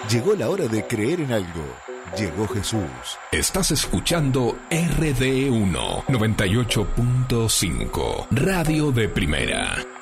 Llegó la hora de creer en algo. Llegó Jesús. Estás escuchando RD1 98.5, Radio de Primera.